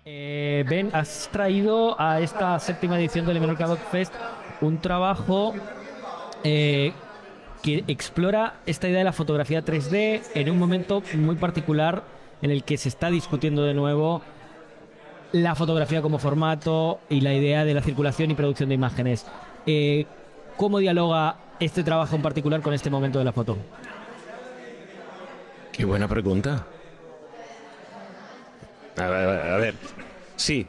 Ben, has traído a esta séptima edición del Menorca Doc Fest un trabajo que explora esta idea de la fotografía 3D en un momento muy particular en el que se está discutiendo de nuevo la fotografía como formato y la idea de la circulación y producción de imágenes. ¿Cómo dialoga este trabajo en particular con este momento de la foto? Qué buena pregunta. A ver. Sí.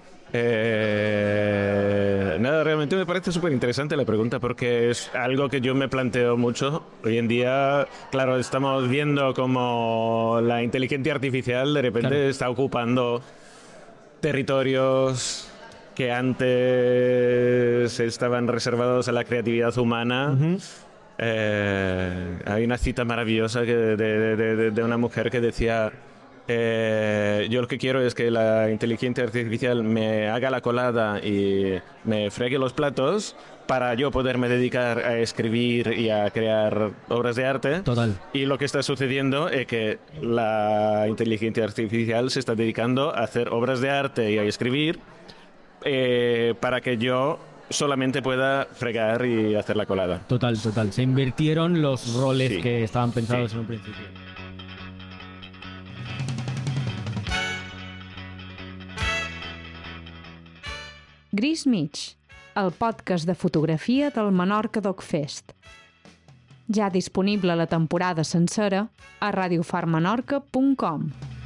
Nada, realmente me parece súper interesante la pregunta porque es algo que yo me planteo mucho. Hoy en día, claro, estamos viendo como la inteligencia artificial de repente está ocupando territorios que antes estaban reservados a la creatividad humana. Uh-huh. Hay una cita maravillosa de una mujer que decía: yo lo que quiero es que la inteligencia artificial me haga la colada y me fregue los platos para yo poderme dedicar a escribir y a crear obras de arte. Total. Y lo que está sucediendo es que la inteligencia artificial se está dedicando a hacer obras de arte y a escribir para que yo solamente pueda fregar y hacer la colada. Total. Se invirtieron los roles que estaban pensados en un principio. Gris Mig, el podcast de fotografia del Menorca Doc Fest. Ja disponible la temporada sencera a radiofarmenorca.com.